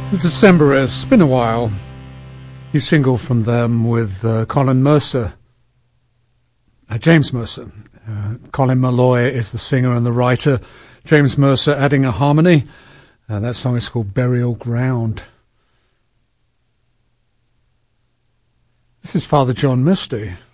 The Decemberists, it's been a while. New single from them with Colin Mercer. James Mercer. Colin Malloy is the singer and the writer. James Mercer adding a harmony. That song is called Burial Ground. This is Father John Misty.